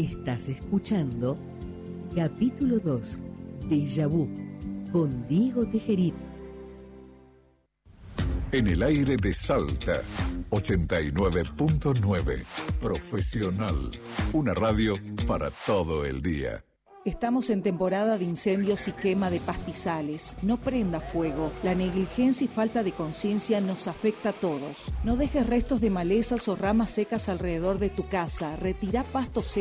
Estás escuchando capítulo 2, Déjà Vu, con Diego Tejerín. En el aire de Salta, 89.9, Profesional, una radio para todo el día. Estamos en temporada de incendios y quema de pastizales. No prenda fuego. La negligencia y falta de conciencia nos afecta a todos. No dejes restos de malezas o ramas secas alrededor de tu casa. Retira pasto seco